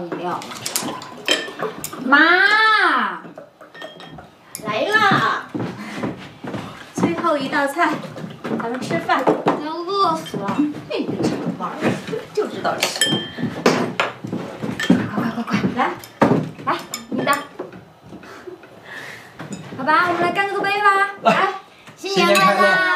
饮料。妈， 来啦！ 最后一道菜，咱们吃饭。要饿死了！那个什么玩意儿，就知道吃。快，来，你的。好吧，我们来干个杯吧。来，新年快乐！